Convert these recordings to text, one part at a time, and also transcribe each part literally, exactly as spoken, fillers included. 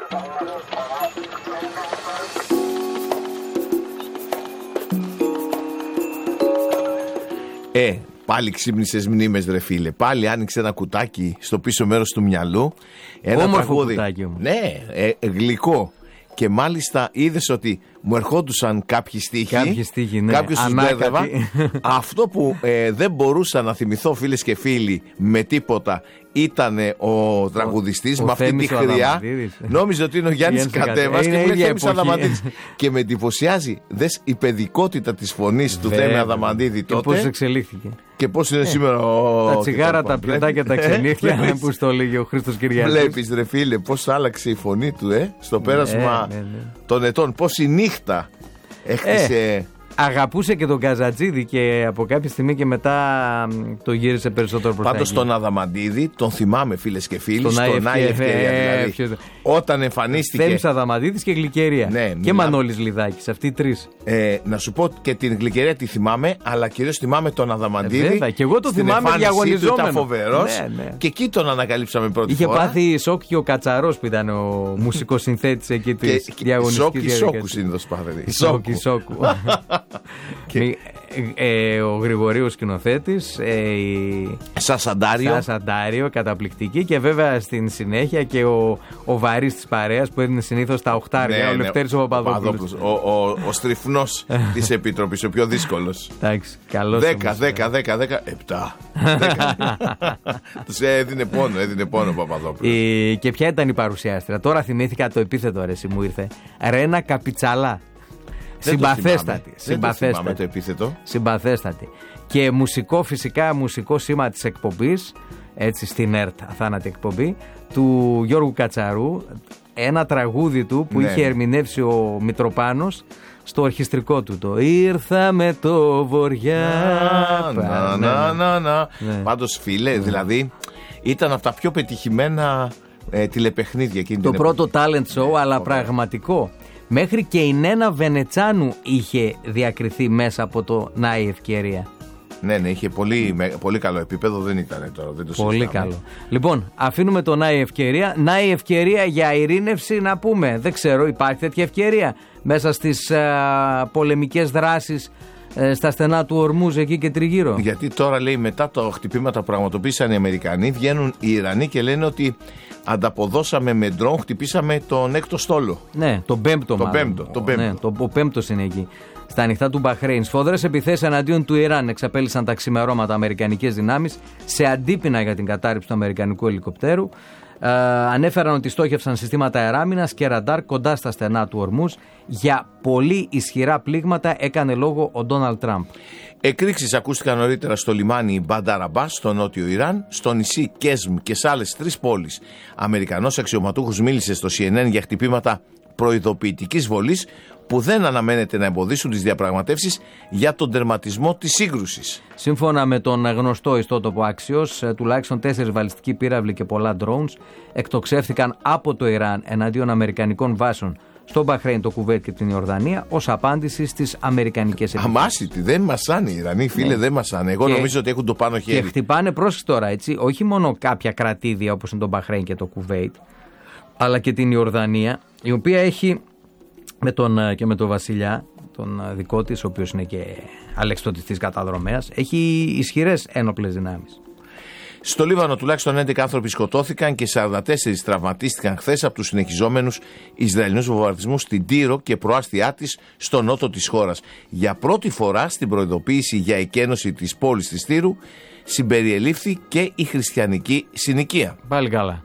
Ε, πάλι ξύπνησες μνήμες ρε φίλε. Πάλι άνοιξε ένα κουτάκι στο πίσω μέρος του μυαλού. Ένα όμορφο τραγούδι. κουτάκι όμως. Ναι, ε, ε, γλυκό. Και μάλιστα είδες ότι μου ερχόντουσαν κάποιοι στίχοι. Κάποιοι στίχοι, ναι. Κάποιους τους μπέρδευα. Αυτό που ε, δεν μπορούσα να θυμηθώ, φίλες και φίλοι, με τίποτα, ήταν ο τραγουδιστής με αυτή τη χρειά. Νόμιζε ότι είναι ο Γιάννης Κατέβας και μου λέει Θέμης Αδαμαντίδης. Και με εντυπωσιάζει, δες, η παιδικότητα της φωνής του Θέμη Αδαμαντίδη τότε. Και πώς εξελίχθηκε. Και πώς είναι ε, σήμερα ο... Τα τσιγάρα, τα πιωτάκια, τα ξενύχια που στο λέγει ο Χρήστος Κυριάκος. Βλέπεις ρε φίλε πώς άλλαξε η φωνή του ε, στο πέρασμα ναι, ναι, ναι. των ετών. Πώς η νύχτα έχτισε... Ε. Αγαπούσε και τον Καζατζίδη και από κάποια στιγμή και μετά το γύρισε περισσότερο προς τα Πάντως εκεί. τον Αδαμαντίδη τον θυμάμαι φίλες και φίλοι. Στον στον Άι Ευκαιρία δηλαδή. Ποιος... Όταν εμφανίστηκε. Θέμης Αδαμαντίδης και Γλυκερία. Ναι, και μιλάμε. Μανώλης Λιδάκης. Αυτοί οι τρεις. Ε, να σου πω και την Γλυκερία τη θυμάμαι, αλλά κυρίως θυμάμαι τον Αδαμαντίδη. Ε, βέβαια. Και εγώ το στην θυμάμαι διαγωνιζόμενο. Ήταν φοβερός. Ναι, ναι. Και εκεί τον ανακαλύψαμε πρώτη Είχε φορά. Είχε πάθει σοκ και ο Κατσαρός που ήταν ο μουσικοσυνθέτης εκεί της διαγωνιστικής διαδικασίας. Σόκου συνήθως πάθαινε. Σόκου, σόκου. Ε, ο Γρηγορίου σκηνοθέτης, ε, η... Σασαντάριο. Σασαντάριο, καταπληκτική. Και βέβαια στην συνέχεια και ο, ο βαρύς της παρέας που έδινε συνήθως τα οχτάρια, ναι, ο Λευτέρης ναι, ο Παπαδόπουλος. Ο, ο, ο στριφνός της Επιτροπής, ο πιο δύσκολος. Εντάξει, καλός. δέκα, δέκα, δέκα, δέκα, επτά. Τους έδινε πόνο, έδινε πόνο ο Παπαδόπουλος. Η... Και ποια ήταν η παρουσιάστρια? Τώρα θυμήθηκα το επίθετο, ρε, μου ήρθε. Ρένα Καπιτσαλά. Συμπαθέστατη. Συμπαθέστατη. Δεν το επίθετο. Συμπαθέστατη. Και μουσικό, φυσικά, μουσικό σήμα της εκπομπής, έτσι στην ΕΡΤ, αθάνατη εκπομπή, του Γιώργου Κατσαρού, ένα τραγούδι του που ναι. είχε ερμηνεύσει ο Μητροπάνος στο ορχιστρικό του. Το «Ήρθα με το βοριά». Να, να, να, να. Ναι. Πάντως, φίλε, ναι. δηλαδή, ήταν από τα πιο πετυχημένα ε, τηλεπαιχνίδια εκείνη το την πρώτο εποχή. talent show, αλλά okay. πραγματικό. Μέχρι και η Νένα Βενετσάνου είχε διακριθεί μέσα από το «Να η ευκαιρία». Ναι, ναι, είχε πολύ, πολύ καλό επίπεδο, δεν ήταν τώρα. Δεν το πολύ συζητάμε. καλό. Λοιπόν, αφήνουμε το «Να η ευκαιρία». Να η ευκαιρία για ειρήνευση, να πούμε. Δεν ξέρω, υπάρχει τέτοια ευκαιρία μέσα στις α, πολεμικές δράσεις ε, στα στενά του Ορμούζ εκεί και τριγύρω. Γιατί τώρα λέει μετά τα χτυπήματα που πραγματοποίησαν οι Αμερικανοί, βγαίνουν οι Ιρανοί και λένε ότι ανταποδώσαμε με ντρόν, χτυπήσαμε τον έκτο στόλο. Ναι, τον πέμπτο το μάλλον. Πέμπτο, το πέμπτο. Ναι, το, ο πέμπτος είναι εκεί. Στα ανοιχτά του Μπαχρέιν. Σφοδρές επιθέσεις εναντίον του Ιράν εξαπέλυσαν τα ξημερώματα αμερικανικές δυνάμεις σε αντίπεινα για την κατάρριψη του αμερικανικού ελικοπτέρου. Ε, ανέφεραν ότι στόχευσαν συστήματα αεράμινας και ραντάρ κοντά στα στενά του Ορμούζ. Για πολύ ισχυρά πλήγματα έκανε λόγο ο Ντόναλντ Τραμπ. Εκρήξεις ακούστηκαν νωρίτερα στο λιμάνι Μπαντάρ Αμπάς, στο νότιο Ιράν, στο νησί Κέσμ και σε άλλες τρεις πόλεις. Αμερικανός αξιωματούχος μίλησε στο σι εν εν για χτυπήματα προειδοποιητικής βολής που δεν αναμένεται να εμποδίσουν τις διαπραγματεύσεις για τον τερματισμό της σύγκρουσης. Σύμφωνα με τον γνωστό ιστότοπο Axios, τουλάχιστον τέσσερις βαλιστικοί πύραυλοι και πολλά drones εκτοξεύθηκαν από το Ιράν εναντίον αμερικανικών βάσεων στο Μπαχρέιν, το Κουβέτ και την Ιορδανία ως απάντηση στις αμερικανικές επιθέσεις. Αμάσιτοι, δεν μασάνε οι Ιρανοί, φίλε, ναι. δεν μασάνε. Εγώ και, νομίζω ότι έχουν το πάνω χέρι. Και χτυπάνε, πρόσεξε τώρα, έτσι, όχι μόνο κάποια κρατήδια όπως είναι το Μπαχρέιν και το Κουβέιτ, αλλά και την Ιορδανία, η οποία έχει με τον, και με τον βασιλιά, τον δικό της, ο οποίος είναι και αλεξιπτωτιστής καταδρομέας, έχει ισχυρές ένοπλες δυνάμεις. Στο Λίβανο τουλάχιστον έντεκα άνθρωποι σκοτώθηκαν και σαράντα τέσσερις τραυματίστηκαν χθες από τους συνεχιζόμενους Ισραηλινούς βομβαρδισμούς στην Τύρο και προάστιά της στο νότο της χώρας. Για πρώτη φορά στην προειδοποίηση για εκένωση της πόλης της Τύρου συμπεριελήφθη και η χριστιανική συνοικία. Πάλι καλά.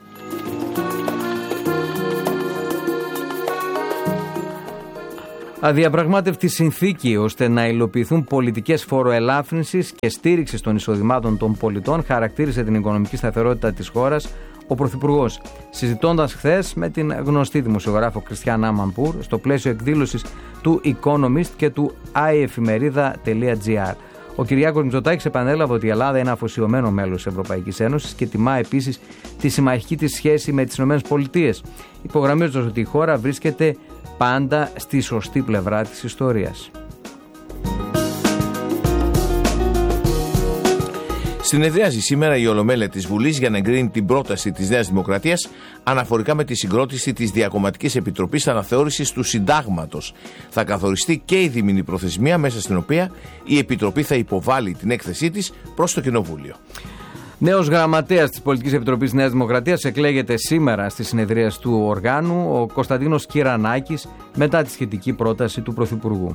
Αδιαπραγμάτευτη συνθήκη ώστε να υλοποιηθούν πολιτικές φοροελάφρυνσης και στήριξης των εισοδημάτων των πολιτών χαρακτήρισε την οικονομική σταθερότητα της χώρας ο Πρωθυπουργός, συζητώντας χθες με την γνωστή δημοσιογράφο Κριστιαν Αμανπούρ στο πλαίσιο εκδήλωσης του Economist και του iefημερίδα.gr. Ο Κυριάκος Μητσοτάκης επανέλαβε ότι η Ελλάδα είναι αφοσιωμένο μέλος της Ευρωπαϊκής Ένωσης και τιμά επίσης τη συμμαχική της σχέση με τις ΗΠΑ, υπογραμμίζοντας ότι η χώρα βρίσκεται πάντα στη σωστή πλευρά της ιστορίας. Συνεδριάζει σήμερα η Ολομέλεια της Βουλής για να εγκρίνει την πρόταση της Νέας Δημοκρατίας αναφορικά με τη συγκρότηση της Διακομματικής Επιτροπής Αναθεώρησης του Συντάγματος. Θα καθοριστεί και η δίμηνη προθεσμία μέσα στην οποία η Επιτροπή θα υποβάλει την έκθεσή της προς το Κοινοβούλιο. Νέος γραμματέας της Πολιτικής Επιτροπής Νέας Δημοκρατίας εκλέγεται σήμερα στη συνεδρία του οργάνου, ο Κωνσταντίνος Κυρανάκης, μετά τη σχετική πρόταση του Πρωθυπουργού.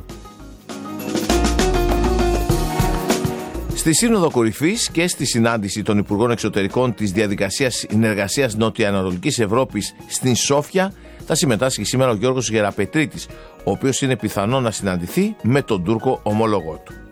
Στη Σύνοδο Κορυφής και στη συνάντηση των Υπουργών Εξωτερικών της Διαδικασίας Συνεργασίας Νοτιοανατολικής Ευρώπης στην Σόφια θα συμμετάσχει σήμερα ο Γιώργος Γεραπετρίτης, ο οποίος είναι πιθανό να συναντηθεί με τον Τούρκο ομόλογό του.